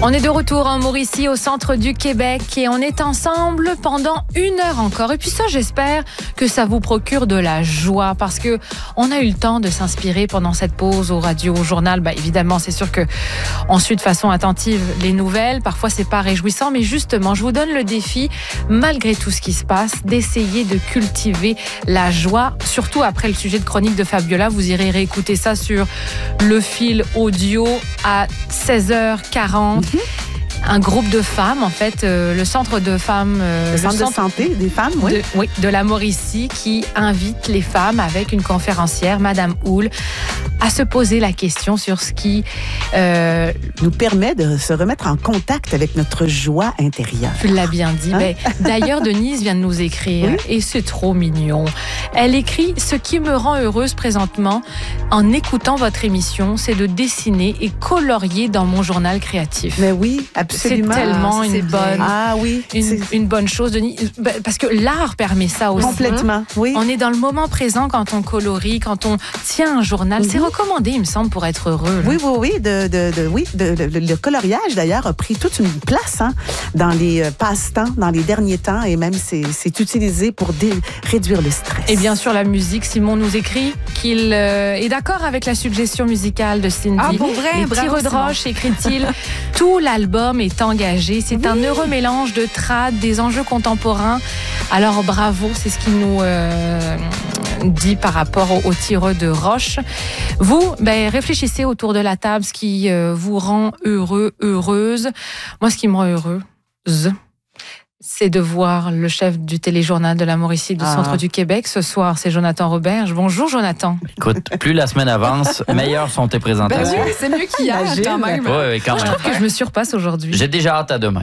On est de retour en Mauricie, au centre du Québec, et on est ensemble pendant 1 heure encore. Et puis ça, j'espère que ça vous procure de la joie, parce que on a eu le temps de s'inspirer pendant cette pause au radio, au journal. Évidemment, c'est sûr que on suit de façon attentive les nouvelles. Parfois, c'est pas réjouissant, mais justement, je vous donne le défi, malgré tout ce qui se passe, d'essayer de cultiver la joie, surtout après le sujet de chronique de Fabiola. Vous irez réécouter ça sur le fil audio à 16h40. Un groupe de femmes, en fait, le centre de femmes... le centre de santé des femmes, oui. De la Mauricie, qui invite les femmes avec une conférencière, Madame Houle, à se poser la question sur ce qui... nous permet de se remettre en contact avec notre joie intérieure. Tu l'as bien dit. D'ailleurs, Denise vient de nous écrire, et c'est trop mignon. Elle écrit « Ce qui me rend heureuse présentement, en écoutant votre émission, c'est de dessiner et colorier dans mon journal créatif. » Mais oui, absolument. C'est tellement une bonne chose, Denise, parce que l'art permet ça aussi. Complètement, oui. On est dans le moment présent quand on colorie, quand on tient un journal. C'est recommandé, il me semble, pour être heureux. Là. Oui. Le coloriage, d'ailleurs, a pris toute une place dans les passe-temps, dans les derniers temps, et même c'est utilisé pour réduire le stress. Et bien sûr, la musique. Simon nous écrit qu'il est d'accord avec la suggestion musicale de Cindy. Ah, pour vrai? Les Bravo, tirs de roche, écrit-il. Tout l'album est engagé. C'est un heureux mélange de trad, des enjeux contemporains. Alors, bravo, c'est ce qu'il nous dit par rapport au tireux de roche. Vous, réfléchissez autour de la table, ce qui vous rend heureux, heureuse. Moi, ce qui me rend heureuse, c'est de voir le chef du téléjournal de la Mauricie du centre du Québec. Ce soir, c'est Jonathan Roberge. Bonjour, Jonathan. Écoute, plus la semaine avance, meilleures sont tes présentations. Oui, c'est mieux qu'hier, quand même. Oui, quand même. Je trouve que je me surpasse aujourd'hui. J'ai déjà hâte à demain.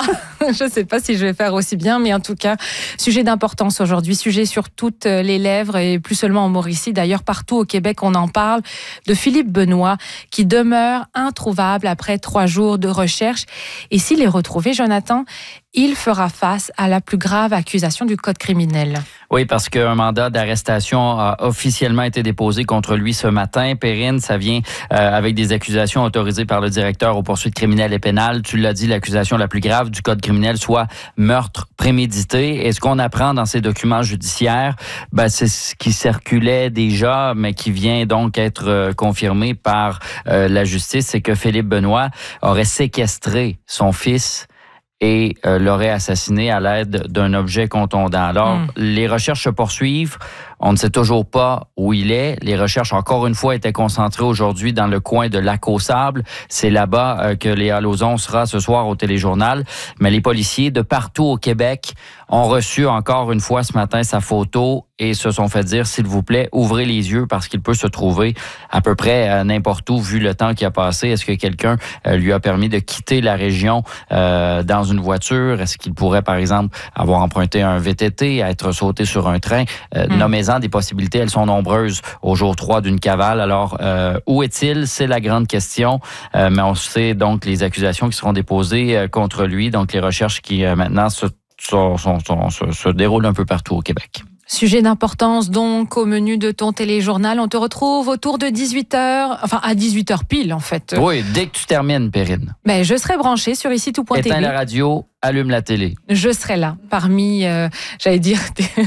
Je ne sais pas si je vais faire aussi bien, mais en tout cas, sujet d'importance aujourd'hui, sujet sur toutes les lèvres et plus seulement en Mauricie. D'ailleurs, partout au Québec, on en parle de Philippe Benoît, qui demeure introuvable après 3 jours de recherche. Et s'il est retrouvé, Jonathan, il fera face à la plus grave accusation du Code criminel. Oui, parce qu'un mandat d'arrestation a officiellement été déposé contre lui ce matin. Perrine, ça vient avec des accusations autorisées par le directeur aux poursuites criminelles et pénales. Tu l'as dit, l'accusation la plus grave du Code criminel, soit meurtre prémédité. Et ce qu'on apprend dans ces documents judiciaires, c'est ce qui circulait déjà, mais qui vient donc être confirmé par la justice, c'est que Philippe Benoît aurait séquestré son fils et l'aurait assassiné à l'aide d'un objet contondant. Alors, les recherches se poursuivent. On ne sait toujours pas où il est. Les recherches, encore une fois, étaient concentrées aujourd'hui dans le coin de Lac-aux-Sables. C'est là-bas que Léa Lauzon sera ce soir au téléjournal. Mais les policiers de partout au Québec ont reçu encore une fois ce matin sa photo et se sont fait dire, s'il vous plaît, ouvrez les yeux parce qu'il peut se trouver à peu près n'importe où vu le temps qui a passé. Est-ce que quelqu'un lui a permis de quitter la région dans une voiture? Est-ce qu'il pourrait, par exemple, avoir emprunté un VTT, être sauté sur un train? Nommez-en des possibilités, elles sont nombreuses au jour 3 d'une cavale. Alors, où est-il? C'est la grande question. Mais on sait donc les accusations qui seront déposées contre lui, donc les recherches qui maintenant se déroulent un peu partout au Québec. Sujet d'importance donc au menu de ton téléjournal. On te retrouve autour de 18h, enfin à 18h pile en fait. Oui, dès que tu termines, Perrine. Je serai branchée sur ici tout.tv. Éteins la radio, allume la télé. Je serai là parmi, j'allais dire,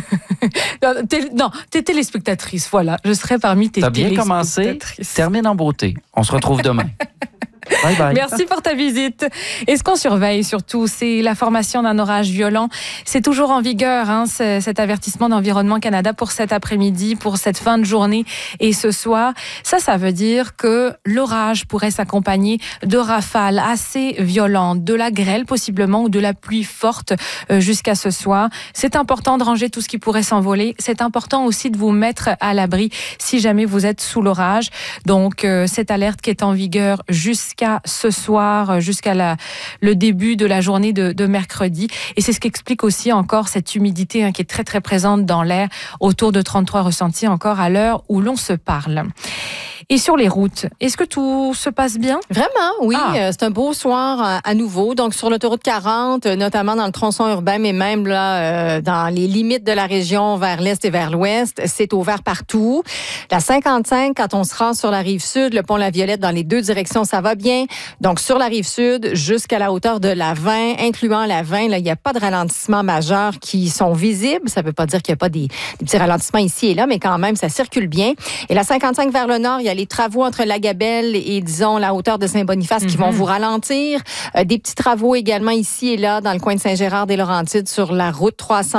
tes téléspectatrices, voilà. Je serai parmi tes téléspectatrices. T'as bien commencé, termine en beauté. On se retrouve demain. Bye bye. Merci pour ta visite. Et ce qu'on surveille surtout, c'est la formation d'un orage violent. C'est toujours en vigueur, cet avertissement d'Environnement Canada pour cet après-midi, pour cette fin de journée et ce soir. Ça veut dire que l'orage pourrait s'accompagner de rafales assez violentes, de la grêle possiblement ou de la pluie forte jusqu'à ce soir. C'est important de ranger tout ce qui pourrait s'envoler. C'est important aussi de vous mettre à l'abri si jamais vous êtes sous l'orage. Donc, cette alerte qui est en vigueur jusqu'à ce soir, jusqu'à le début de la journée de mercredi. Et c'est ce qui explique aussi encore cette humidité qui est très, très présente dans l'air, autour de 33 ressentis encore à l'heure où l'on se parle. Et sur les routes, est-ce que tout se passe bien? Vraiment, oui. C'est un beau soir à nouveau. Donc, sur l'autoroute 40, notamment dans le tronçon urbain, mais même là, dans les limites de la région vers l'est et vers l'ouest, c'est ouvert partout. La 55, quand on se rend sur la rive sud, le pont La Violette dans les deux directions, ça va bien. Donc, sur la rive sud, jusqu'à la hauteur de la 20, incluant la 20, là, il n'y a pas de ralentissements majeurs qui sont visibles. Ça ne veut pas dire qu'il n'y a pas des petits ralentissements ici et là, mais quand même, ça circule bien. Et la 55 vers le nord, il y a les travaux entre Lagabelle et, disons, la hauteur de Saint-Boniface qui vont vous ralentir. Des petits travaux également ici et là dans le coin de Saint-Gérard-des-Laurentides sur la route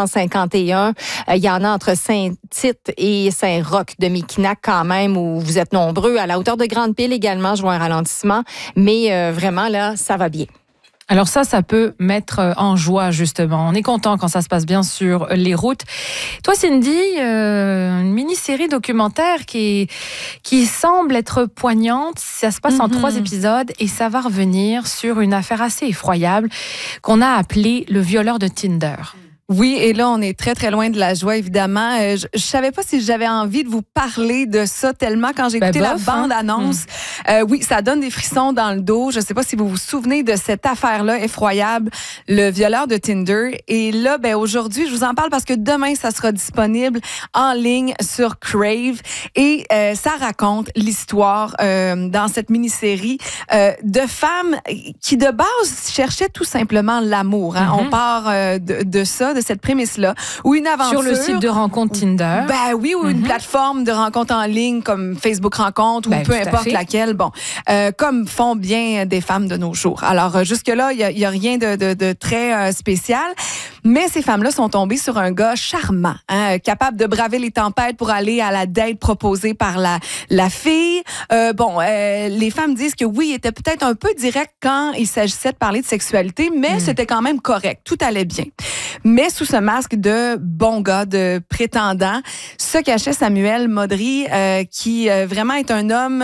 351. Il y en a entre Saint-Tite et Saint-Roch de Mekinac quand même où vous êtes nombreux. À la hauteur de Grande-Pile également, je vois un ralentissement. Mais vraiment, là, ça va bien. Alors ça peut mettre en joie, justement. On est content quand ça se passe bien sur les routes. Toi, Cindy, une mini-série documentaire qui semble être poignante. Ça se passe en 3 épisodes et ça va revenir sur une affaire assez effroyable qu'on a appelée le violeur de Tinder. Oui, et là, on est très, très loin de la joie, évidemment. Je savais pas si j'avais envie de vous parler de ça tellement quand j'ai écouté la bande-annonce. Oui, ça donne des frissons dans le dos. Je sais pas si vous vous souvenez de cette affaire-là effroyable, le violeur de Tinder. Et là, aujourd'hui, je vous en parle parce que demain, ça sera disponible en ligne sur Crave. Et ça raconte l'histoire dans cette mini-série de femmes qui, de base, cherchaient tout simplement l'amour. Hein. On part de ça, de cette prémisse-là, ou une aventure... Sur le site de rencontre Tinder. Ben oui, ou une plateforme de rencontre en ligne comme Facebook Rencontre ou peu importe laquelle. Bon, comme font bien des femmes de nos jours. Alors, jusque-là, il y a rien de très spécial. Mais ces femmes-là sont tombées sur un gars charmant, hein, capable de braver les tempêtes pour aller à la date proposée par la fille. Les femmes disent que oui, il était peut-être un peu direct quand il s'agissait de parler de sexualité, mais c'était quand même correct. Tout allait bien. Mais sous ce masque de bon gars, de prétendant, se cachait Samuel Modry, qui vraiment est un homme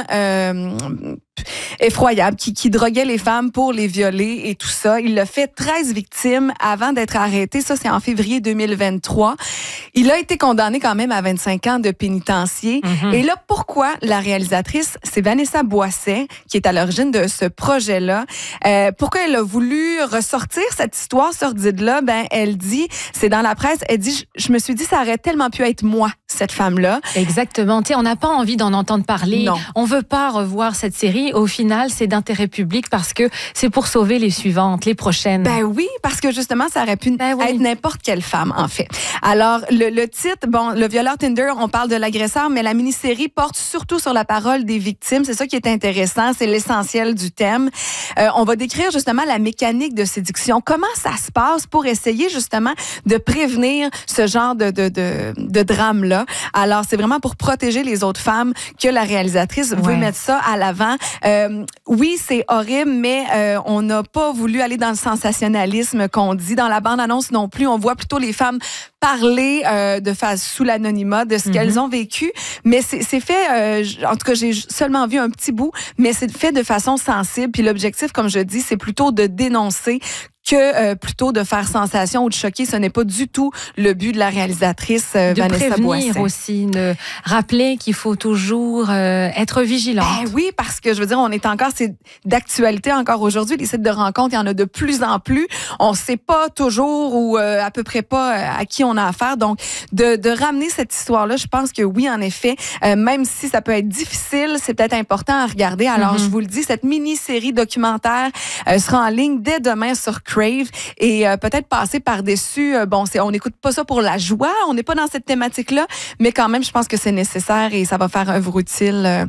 effroyable, qui droguait les femmes pour les violer et tout ça. Il a fait 13 victimes avant d'être arrêté. Ça, c'est en février 2023. Il a été condamné quand même à 25 ans de pénitencier. Et là, pourquoi la réalisatrice, c'est Vanessa Boisset, qui est à l'origine de ce projet-là. Pourquoi elle a voulu ressortir cette histoire sordide-là? Elle dit, c'est dans la presse, elle dit, je me suis dit, ça aurait tellement pu être moi, cette femme-là. Exactement. Tu sais, on n'a pas envie d'en entendre parler. Non. On veut pas revoir cette série. Au final, c'est d'intérêt public parce que c'est pour sauver les suivantes, les prochaines. Ben oui, parce que justement, ça aurait pu être n'importe quelle femme, en fait. Alors, le titre, le violeur Tinder, on parle de l'agresseur, mais la mini-série porte surtout sur la parole des victimes. C'est ça qui est intéressant, c'est l'essentiel du thème. On va décrire justement la mécanique de séduction. Comment ça se passe pour essayer justement de prévenir ce genre de drame-là. Alors, c'est vraiment pour protéger les autres femmes que la réalisatrice veut mettre ça à l'avant. Oui, c'est horrible, mais on n'a pas voulu aller dans le sensationnalisme qu'on dit. Dans la bande-annonce non plus, on voit plutôt les femmes parler de face sous l'anonymat de ce qu'elles ont vécu. Mais c'est fait, en tout cas, j'ai seulement vu un petit bout, mais c'est fait de façon sensible. Puis l'objectif, comme je dis, c'est plutôt de dénoncer que plutôt de faire sensation ou de choquer. Ce n'est pas du tout le but de la réalisatrice Vanessa Boisset. De prévenir aussi, de rappeler qu'il faut toujours être vigilante. Ben oui, parce que je veux dire, on est encore, c'est d'actualité encore aujourd'hui. Les sites de rencontres, il y en a de plus en plus. On ne sait pas toujours ou à peu près pas à qui on a affaire. Donc, de ramener cette histoire-là, je pense que oui, en effet, même si ça peut être difficile, c'est peut-être important à regarder. Alors, je vous le dis, cette mini-série documentaire sera en ligne dès demain sur Crave et peut-être passer par-dessus. On n'écoute pas ça pour la joie, on n'est pas dans cette thématique-là, mais quand même, je pense que c'est nécessaire et ça va faire œuvre utile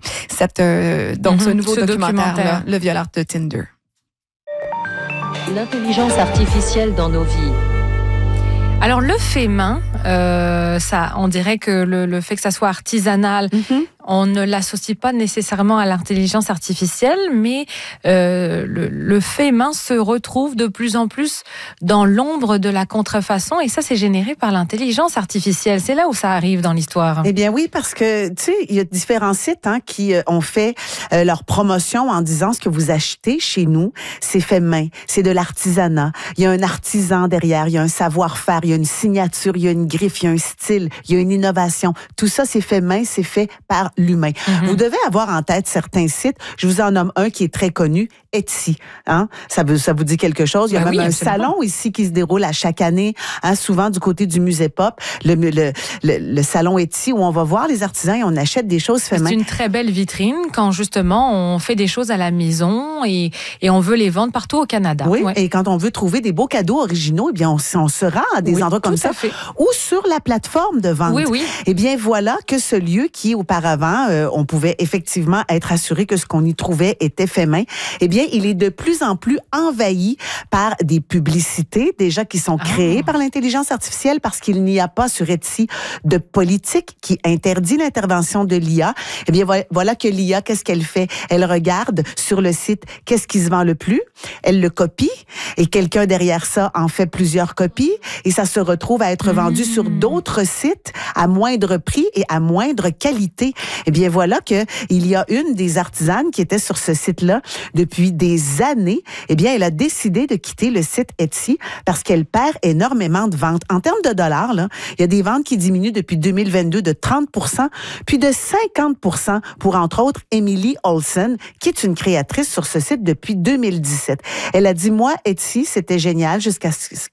ce nouveau documentaire-là, Le violeur de Tinder. L'intelligence artificielle dans nos vies. Alors, le fait main, on dirait que le fait que ça soit artisanal, on ne l'associe pas nécessairement à l'intelligence artificielle, mais le fait main se retrouve de plus en plus dans l'ombre de la contrefaçon, et ça, c'est généré par l'intelligence artificielle. C'est là où ça arrive dans l'histoire. Eh bien oui, parce que, tu sais, il y a différents sites qui ont fait leur promotion en disant ce que vous achetez chez nous, c'est fait main, c'est de l'artisanat. Il y a un artisan derrière, il y a un savoir-faire, il y a une signature, il y a une griffe, il y a un style, il y a une innovation. Tout ça, c'est fait main, c'est fait par l'humain. Vous devez avoir en tête certains sites. Je vous en nomme un qui est très connu, Etsy. Hein? Ça vous dit quelque chose? Il y a même un salon ici qui se déroule à chaque année, hein, souvent du côté du musée Pop, le salon Etsy où on va voir les artisans et on achète des choses faites main. C'est une très belle vitrine quand justement on fait des choses à la maison et on veut les vendre partout au Canada. Oui, et quand on veut trouver des beaux cadeaux originaux, eh bien on se rend à des endroits comme ça ou sur la plateforme de vente. Oui. Eh bien voilà que ce lieu qui auparavant on pouvait effectivement être assuré que ce qu'on y trouvait était fait main, eh bien il est de plus en plus envahi par des publicités déjà qui sont créées par l'intelligence artificielle parce qu'il n'y a pas sur Etsy de politique qui interdit l'intervention de l'IA. Eh bien voilà que l'IA, qu'est-ce qu'elle fait? Elle regarde sur le site qu'est-ce qui se vend le plus, elle le copie et quelqu'un derrière ça en fait plusieurs copies et ça se retrouve à être vendu sur d'autres sites à moindre prix et à moindre qualité. Eh bien voilà que il y a une des artisanes qui était sur ce site-là depuis des années. Eh bien elle a décidé de quitter le site Etsy parce qu'elle perd énormément de ventes. En termes de dollars, là, il y a des ventes qui diminuent depuis 2022 de 30%, puis de 50% pour entre autres Emily Olsen, qui est une créatrice sur ce site depuis 2017. Elle a dit, moi, Etsy, c'était génial jusqu'à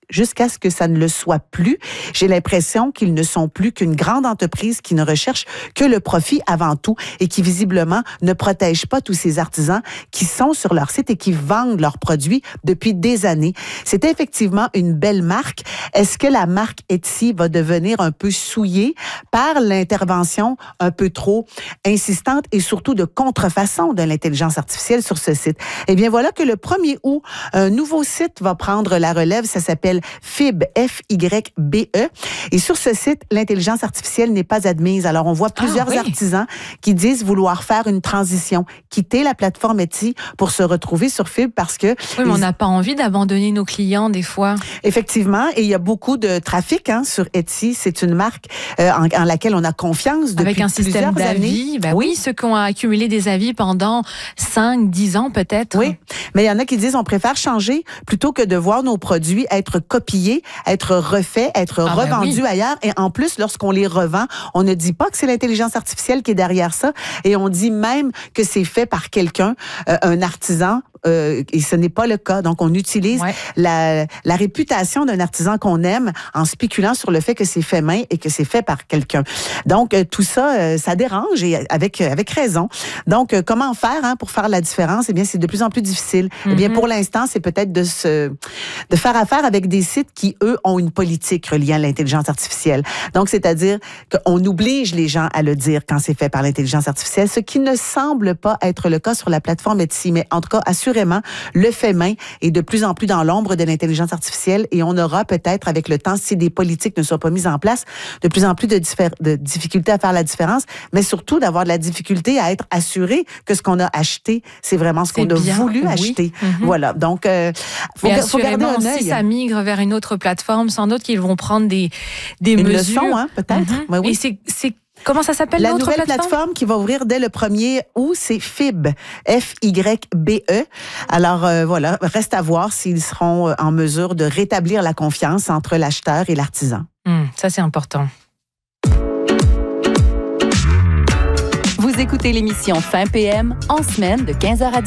ce que ça ne le soit plus. J'ai l'impression qu'ils ne sont plus qu'une grande entreprise qui ne recherche que le profit avant tout et qui visiblement ne protège pas tous ces artisans qui sont sur leur site et qui vendent leurs produits depuis des années. C'était effectivement une belle marque. Est-ce que la marque Etsy va devenir un peu souillée par l'intervention un peu trop insistante et surtout de contrefaçon de l'intelligence artificielle sur ce site? Eh bien, voilà que le 1er août, un nouveau site va prendre la relève. Ça s'appelle FYBE, F-Y-B-E. Et sur ce site, l'intelligence artificielle n'est pas admise. Alors, on voit plusieurs artisans qui disent vouloir faire une transition, quitter la plateforme Etsy pour se retrouver sur FYBE parce que... Oui, mais on n'a pas envie d'abandonner nos clients des fois. Effectivement, et il y a beaucoup de trafic sur Etsy. C'est une marque en laquelle on a confiance depuis plusieurs années. Avec un système d'avis. Oui, ceux qui ont accumulé des avis pendant 5-10 ans peut-être. Oui, mais il y en a qui disent on préfère changer plutôt que de voir nos produits être copiés, être refaits, être revendus ailleurs. Et en plus, lorsqu'on les revend, on ne dit pas que c'est l'intelligence artificielle qui est derrière ça. Et on dit même que c'est fait par quelqu'un, un artisan, et ce n'est pas le cas. Donc, on utilise la réputation d'un artisan qu'on aime en spéculant sur le fait que c'est fait main et que c'est fait par quelqu'un. Donc, tout ça, ça dérange et avec raison. Donc, comment faire pour faire la différence? Eh bien, c'est de plus en plus difficile. Eh bien, pour l'instant, c'est peut-être de faire affaire avec des sites qui, eux, ont une politique reliée à l'intelligence artificielle. Donc, c'est-à-dire qu'on oblige les gens à le dire quand c'est fait par l'intelligence artificielle, ce qui ne semble pas être le cas sur la plateforme Etsy. Mais en tout cas, assurément, le fait main est de plus en plus dans l'ombre de l'intelligence artificielle et on aura peut-être avec le temps, si des politiques ne sont pas mises en place, de plus en plus de difficultés à faire la différence, mais surtout d'avoir de la difficulté à être assuré que ce qu'on a acheté, c'est vraiment ce qu'on a voulu acheter. Voilà. Donc, faut garder un œil. Si ça migre vers une autre plateforme, sans doute qu'ils vont prendre des une mesures. Leçon, peut-être. Oui. Et c'est comment ça s'appelle la l'autre nouvelle plateforme qui va ouvrir dès le 1er août, c'est FYBE, F-Y-B-E. Alors voilà, reste à voir s'ils seront en mesure de rétablir la confiance entre l'acheteur et l'artisan. Ça, c'est important. Vous écoutez l'émission Fin PM en semaine de 15h à